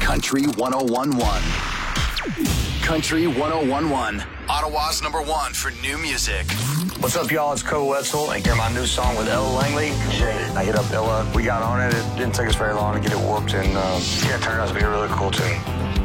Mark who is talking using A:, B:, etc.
A: Country 1011. Country 1011. Ottawa's #1 for new music.
B: What's up, y'all? It's Cole Wetzel, and hear my new song with Ella Langley, Jaded. I hit up Ella. We got on it. It didn't take us very long to get it warped, and it turned out to be a really cool tune.